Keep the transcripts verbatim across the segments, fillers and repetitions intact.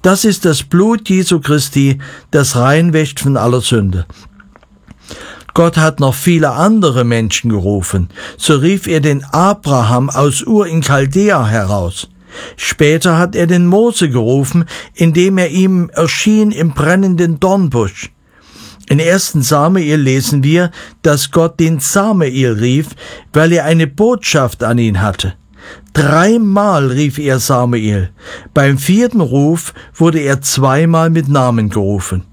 Das ist das Blut Jesu Christi, das reinwäscht von aller Sünde. Gott hat noch viele andere Menschen gerufen. So rief er den Abraham aus Ur in Chaldea heraus. Später hat er den Mose gerufen, indem er ihm erschien im brennenden Dornbusch. In ersten Samuel lesen wir, dass Gott den Samuel rief, weil er eine Botschaft an ihn hatte. Dreimal rief er Samuel. Beim vierten Ruf wurde er zweimal mit Namen gerufen.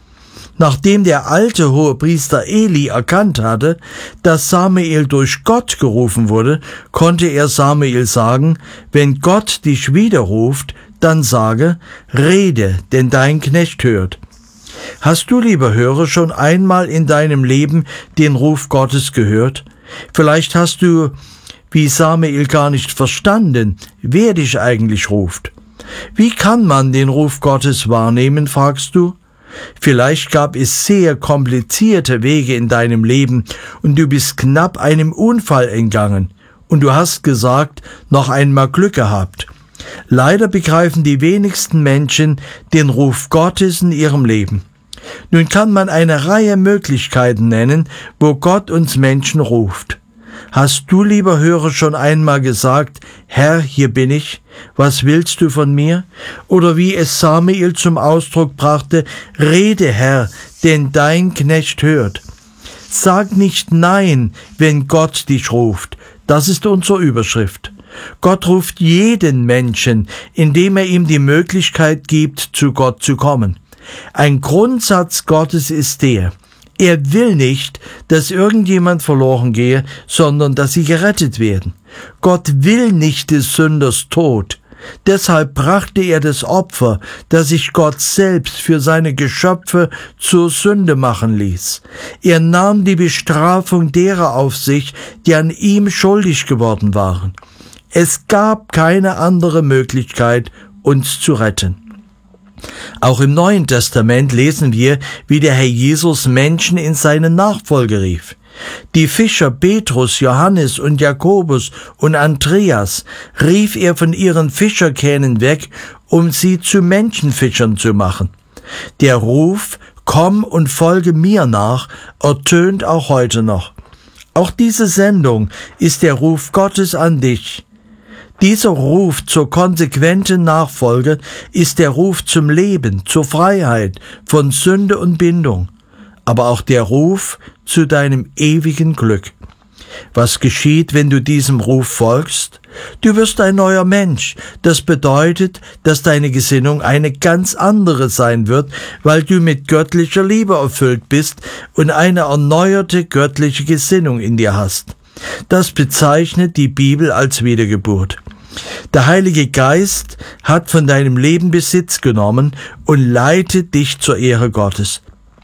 Nachdem der alte Hohepriester Eli erkannt hatte, dass Samuel durch Gott gerufen wurde, konnte er Samuel sagen, wenn Gott dich widerruft, dann sage, rede, denn dein Knecht hört. Hast du, lieber Hörer, schon einmal in deinem Leben den Ruf Gottes gehört? Vielleicht hast du, wie Samuel, gar nicht verstanden, wer dich eigentlich ruft. Wie kann man den Ruf Gottes wahrnehmen, fragst du? Vielleicht gab es sehr komplizierte Wege in deinem Leben und du bist knapp einem Unfall entgangen und du hast gesagt, noch einmal Glück gehabt. Leider begreifen die wenigsten Menschen den Ruf Gottes in ihrem Leben. Nun kann man eine Reihe Möglichkeiten nennen, wo Gott uns Menschen ruft. Hast du, lieber Hörer, schon einmal gesagt, Herr, hier bin ich, was willst du von mir? Oder wie es Samuel zum Ausdruck brachte, rede, Herr, denn dein Knecht hört. Sag nicht Nein, wenn Gott dich ruft. Das ist unsere Überschrift. Gott ruft jeden Menschen, indem er ihm die Möglichkeit gibt, zu Gott zu kommen. Ein Grundsatz Gottes ist der: Er will nicht, dass irgendjemand verloren gehe, sondern dass sie gerettet werden. Gott will nicht des Sünders Tod. Deshalb brachte er das Opfer, das sich Gott selbst für seine Geschöpfe zur Sünde machen ließ. Er nahm die Bestrafung derer auf sich, die an ihm schuldig geworden waren. Es gab keine andere Möglichkeit, uns zu retten. Auch im Neuen Testament lesen wir, wie der Herr Jesus Menschen in seine Nachfolge rief. Die Fischer Petrus, Johannes und Jakobus und Andreas rief er von ihren Fischerkähnen weg, um sie zu Menschenfischern zu machen. Der Ruf, komm und folge mir nach, ertönt auch heute noch. Auch diese Sendung ist der Ruf Gottes an dich. Dieser Ruf zur konsequenten Nachfolge ist der Ruf zum Leben, zur Freiheit von Sünde und Bindung, aber auch der Ruf zu deinem ewigen Glück. Was geschieht, wenn du diesem Ruf folgst? Du wirst ein neuer Mensch. Das bedeutet, dass deine Gesinnung eine ganz andere sein wird, weil du mit göttlicher Liebe erfüllt bist und eine erneuerte göttliche Gesinnung in dir hast. Das bezeichnet die Bibel als Wiedergeburt. Der Heilige Geist hat von deinem Leben Besitz genommen und leitet dich zur Ehre Gottes.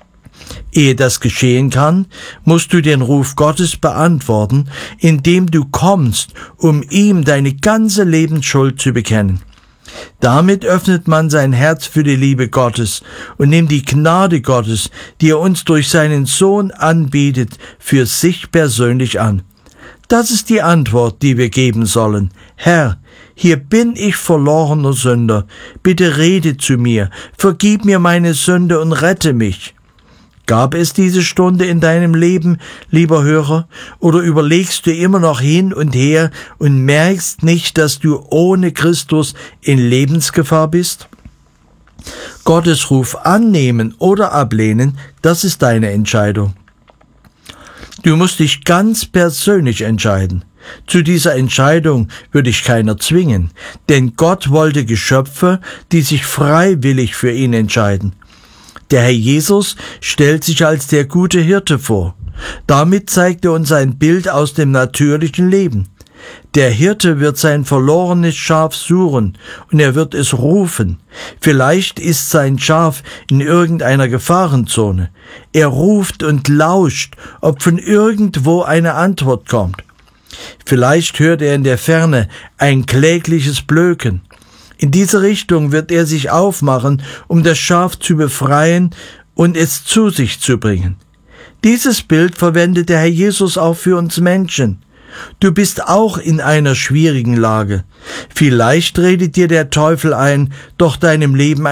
Ehe das geschehen kann, musst du den Ruf Gottes beantworten, indem du kommst, um ihm deine ganze Lebensschuld zu bekennen. Damit öffnet man sein Herz für die Liebe Gottes und nimmt die Gnade Gottes, die er uns durch seinen Sohn anbietet, für sich persönlich an. Das ist die Antwort, die wir geben sollen. Herr, hier bin ich verlorener Sünder. Bitte rede zu mir, vergib mir meine Sünde und rette mich. Gab es diese Stunde in deinem Leben, lieber Hörer, oder überlegst du immer noch hin und her und merkst nicht, dass du ohne Christus in Lebensgefahr bist? Gottes Ruf annehmen oder ablehnen, das ist deine Entscheidung. Du musst dich ganz persönlich entscheiden. Zu dieser Entscheidung würde ich keiner zwingen, denn Gott wollte Geschöpfe, die sich freiwillig für ihn entscheiden. Der Herr Jesus stellt sich als der gute Hirte vor. Damit zeigt er uns ein Bild aus dem natürlichen Leben. Der Hirte wird sein verlorenes Schaf suchen und er wird es rufen. Vielleicht ist sein Schaf in irgendeiner Gefahrenzone. Er ruft und lauscht, ob von irgendwo eine Antwort kommt. Vielleicht hört er in der Ferne ein klägliches Blöken. In diese Richtung wird er sich aufmachen, um das Schaf zu befreien und es zu sich zu bringen. Dieses Bild verwendet der Herr Jesus auch für uns Menschen. Du bist auch in einer schwierigen Lage. Vielleicht redet dir der Teufel ein, doch deinem Leben